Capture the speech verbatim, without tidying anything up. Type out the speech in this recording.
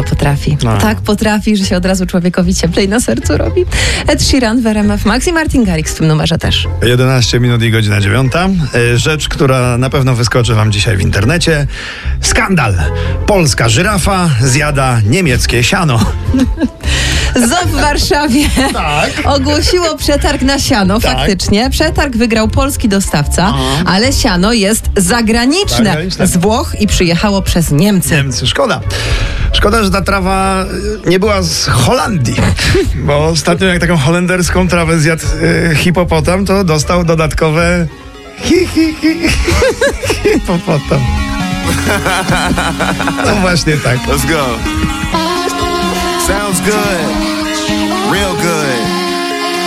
potrafi. No. Tak potrafi, że się od razu człowiekowi cieplej na sercu robi. Ed Sheeran w R M F Max i Martin Garrix w tym numerze też. jedenaście minut i godzina dziewiąta. E, Rzecz, która na pewno wyskoczy wam dzisiaj w internecie. Skandal. Polska żyrafa zjada niemieckie siano. Zoo w Warszawie Tak. ogłosiło przetarg na siano. Tak. Faktycznie. Przetarg wygrał polski dostawca, Aha. ale siano jest zagraniczne. Zagraniczne. Z Włoch i przyjechało przez Niemcy. Niemcy. Szkoda. Szkoda, że ta trawa y, nie była z Holandii. Bo ostatnio jak taką holenderską trawę zjadł y, hipopotam, to dostał dodatkowe hi, hi, hi, hipopotam. No właśnie tak. Let's go. Sounds good.